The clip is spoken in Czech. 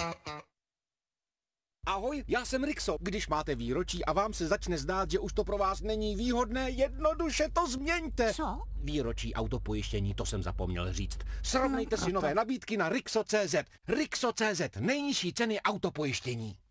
Ahoj, já jsem Rixo. Když máte výročí a vám se začne zdát, že už to pro vás není výhodné, jednoduše to změňte. Co? Výročí autopojištění, to jsem zapomněl říct. Srovnejte si nové nabídky na Rixo.cz. Rixo.cz, nejnižší ceny autopojištění.